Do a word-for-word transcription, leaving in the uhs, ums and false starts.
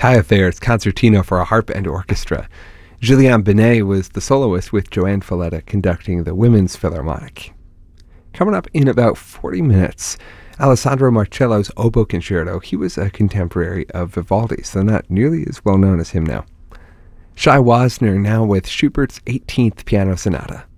Taillefer's Concertino for a Harp and Orchestra. Julien Binet was the soloist, with Joanne Falletta conducting the Women's Philharmonic. Coming up in about forty minutes, Alessandro Marcello's Oboe Concerto. He was a contemporary of Vivaldi's, though not nearly as well known as him now. Shai Wasner now with Schubert's eighteenth Piano Sonata.